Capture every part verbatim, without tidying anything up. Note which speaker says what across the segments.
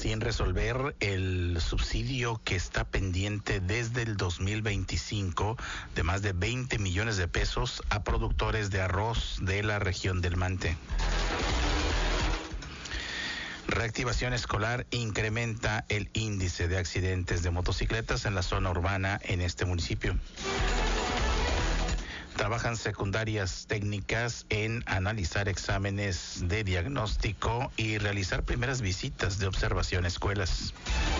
Speaker 1: sin resolver el subsidio que está pendiente desde el dos mil veinticinco de más de veinte millones de pesos a productores de arroz de la región del Mante. Reactivación escolar incrementa el índice de accidentes de motocicletas en la zona urbana en este municipio. Trabajan secundarias técnicas en analizar exámenes de diagnóstico y realizar primeras visitas de observación a escuelas.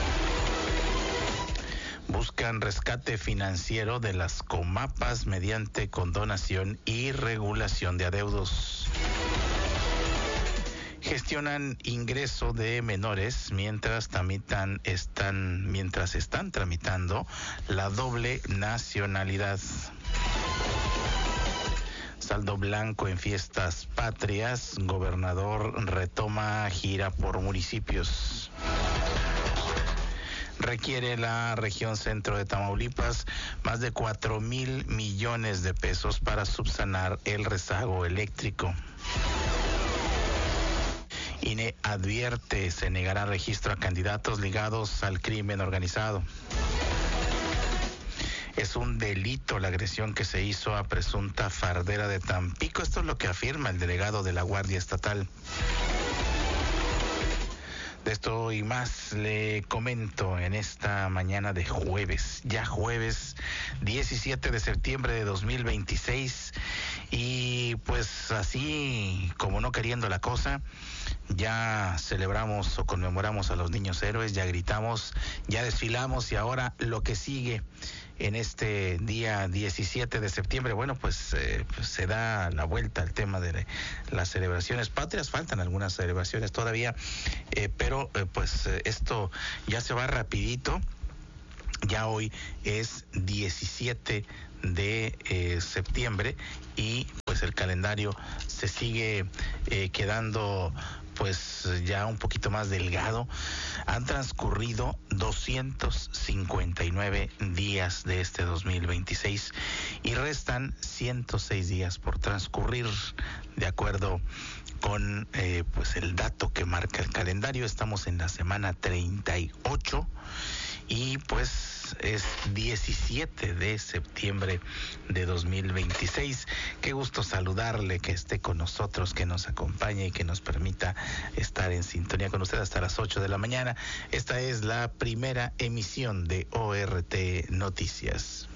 Speaker 1: Buscan rescate financiero de las comapas mediante condonación y regulación de adeudos. Gestionan ingreso de menores mientras tramitan, están, mientras están tramitando la doble nacionalidad. Saldo blanco en fiestas patrias, gobernador retoma gira por municipios. Requiere la región centro de Tamaulipas más de cuatro mil millones de pesos para subsanar el rezago eléctrico. I N E advierte, se negará registro a candidatos ligados al crimen organizado. Es un delito la agresión que se hizo a presunta fardera de Tampico. Esto es lo que afirma el delegado de la Guardia Estatal. De esto y más le comento en esta mañana de jueves, ya jueves diecisiete de septiembre de dos mil veintiséis. Y pues así como no queriendo la cosa, ya celebramos o conmemoramos a los niños héroes, ya gritamos, ya desfilamos y ahora lo que sigue en este día diecisiete de septiembre, bueno, pues, eh, pues se da la vuelta al tema de las celebraciones patrias. Faltan algunas celebraciones todavía, eh, pero eh, pues eh, esto ya se va rapidito. Ya hoy es diecisiete de eh, septiembre y pues el calendario se sigue eh, quedando pues ya un poquito más delgado. Han transcurrido doscientos cincuenta y nueve días de este dos mil veintiséis y restan ciento seis días por transcurrir, de acuerdo con eh, pues el dato que marca el calendario. Estamos en la semana treinta y ocho y pues es diecisiete de septiembre de dos mil veintiséis. Qué gusto saludarle, que esté con nosotros, que nos acompañe y que nos permita estar en sintonía con usted hasta las ocho de la mañana. Esta es la primera emisión de O R T Noticias.